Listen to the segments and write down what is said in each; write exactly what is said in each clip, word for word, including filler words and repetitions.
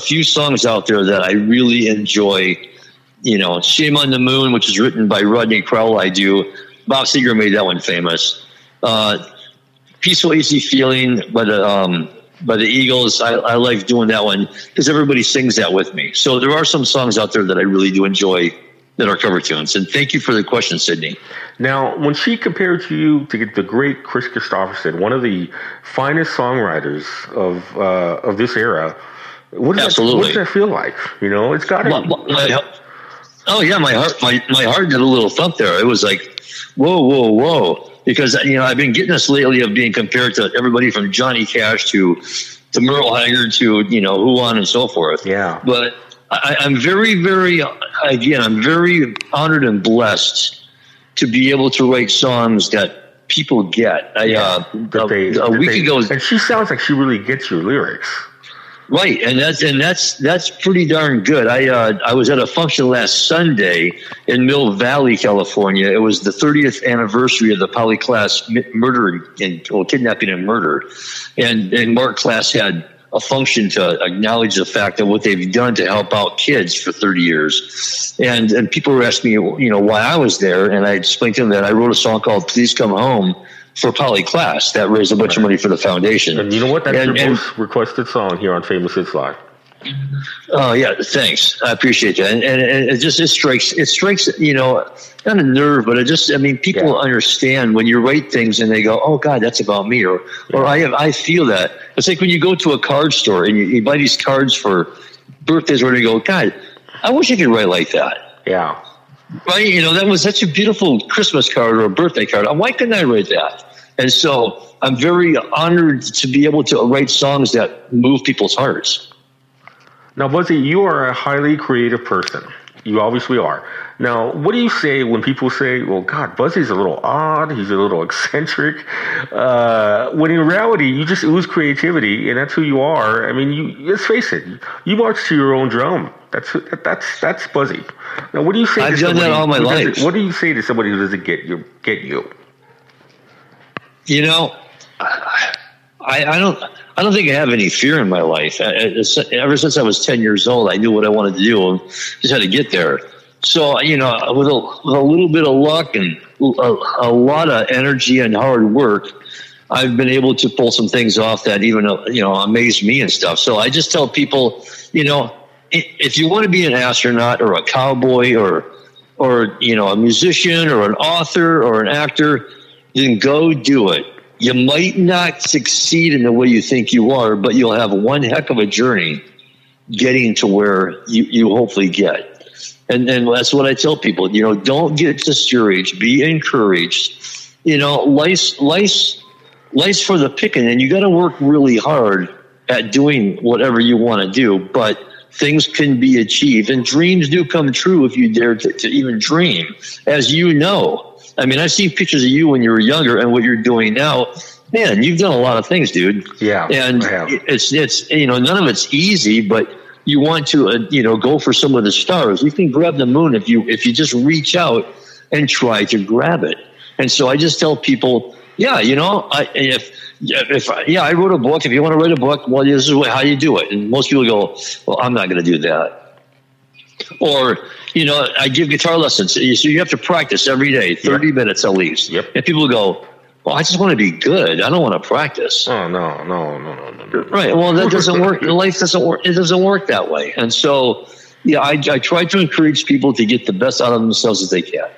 few songs out there that I really enjoy. You know, Shame on the Moon, which is written by Rodney Crowell, I do. Bob Seger made that one famous. Uh, Peaceful Easy Feeling by the, um, by the Eagles, I, I like doing that one because everybody sings that with me. So there are some songs out there that I really do enjoy that are cover tunes. And thank you for the question, Sydney. Now, when she compared you to the great Chris Christopherson, one of the finest songwriters of uh, of this era, what does, Absolutely. That, what does that feel like? You know, it's got to... Oh yeah, my heart, my, my heart did a little thump there. It was like, whoa, whoa, whoa. Because, you know, I've been getting this lately of being compared to everybody from Johnny Cash to, to Merle Haggard to, you know, who on and so forth. Yeah. But I, I'm very, very, again, I'm very honored and blessed to be able to write songs that people get. I, yeah. uh, that they, a, a week they, ago. And she sounds like she really gets your lyrics. Right, and that's and that's that's pretty darn good. I uh, I was at a function last Sunday in Mill Valley, California. It was the thirtieth anniversary of the Polly Klaas murder and well, kidnapping and murder, and and Mark Klaas had a function to acknowledge the fact that what they've done to help out kids for thirty years, and and people were asking me, you know, why I was there, and I explained to them that I wrote a song called "Please Come Home" for Polly Klaas that raised a bunch right. of money for the foundation. And you know what? That's and, your and, most requested song here on Famous Hits Live. Oh yeah, thanks. I appreciate that. And, and, and it just it strikes it strikes you know not a nerve, but it just I mean people yeah. understand when you write things and they go, oh God, that's about me, or yeah. or I have I feel that. It's like when you go to a card store and you, you buy these cards for birthdays where they go, God, I wish I could write like that. Yeah. Right, you know, that was such a beautiful Christmas card or a birthday card. Why couldn't I write that? And so I'm very honored to be able to write songs that move people's hearts. Now, Buzzy, you are a highly creative person. You obviously are. Now, what do you say when people say, well, God, Buzzy's a little odd, he's a little eccentric, uh, when in reality, you just ooze creativity, and that's who you are. I mean, you let's face it, you march to your own drum. That's that's that's Buzzy. Now, what do you say I've to done somebody that all my life. What do you say to somebody who doesn't get you? Get you? You know, I, I don't I don't think I have any fear in my life. Ever since I was ten years old, I knew what I wanted to do and just had to get there. So, you know, with a, with a little bit of luck and a, a lot of energy and hard work, I've been able to pull some things off that even, you know, amaze me and stuff. So I just tell people, you know, if you want to be an astronaut or a cowboy or, or, you know, a musician or an author or an actor, then go do it. You might not succeed in the way you think you are, but you'll have one heck of a journey getting to where you, you hopefully get. And and that's what I tell people, you know, don't get discouraged, be encouraged. You know, life's, life's, life's for the picking, and you got to work really hard at doing whatever you want to do, but things can be achieved, and dreams do come true if you dare to, to even dream, as you know. I mean, I've seen pictures of you when you were younger and what you're doing now. Man, you've done a lot of things, dude. Yeah, and it's it's you know, none of it's easy, but you want to uh, you know, go for some of the stars. You can grab the moon if you if you just reach out and try to grab it. And so I just tell people, yeah, you know, I, if if yeah, I wrote a book. If you want to write a book, well, this is how you do it. And most people go, well, I'm not going to do that. Or, you know, I give guitar lessons. So you have to practice every day, thirty yep. minutes at least. Yep. And people go, well, I just want to be good. I don't want to practice. Oh, no, no, no, no, no. no. Right. Well, that doesn't work. Life doesn't work. It doesn't work that way. And so, yeah, I, I try to encourage people to get the best out of themselves as they can.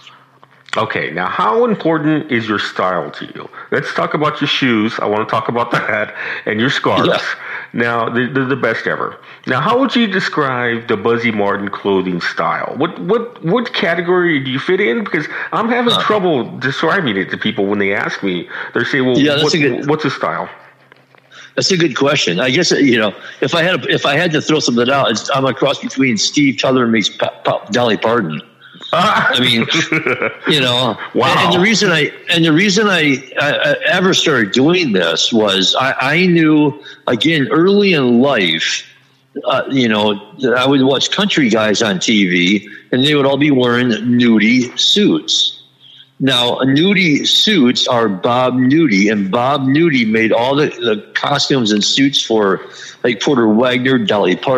Okay, now how important is your style to you? Let's talk about your shoes. I want to talk about that and your scarves. Yeah. Now, they're, they're the best ever. Now, how would you describe the Buzzy Martin clothing style? What what what category do you fit in? Because I'm having uh, trouble describing it to people when they ask me. They say, "Well, yeah, what, a good, what's a style?" That's a good question. I guess, you know, if I had a, if I had to throw something out, it's, I'm a cross between Steve Tyler meets pa- pa- Dolly Parton. I mean, you know, wow. And, and the reason I and the reason I, I, I ever started doing this was I, I knew, again, early in life, uh, you know, that I would watch country guys on T V, and they would all be wearing nudie suits. Now, nudie suits are Bob Nudie, and Bob Nudie made all the, the costumes and suits for like Porter Wagner, Dolly Parton.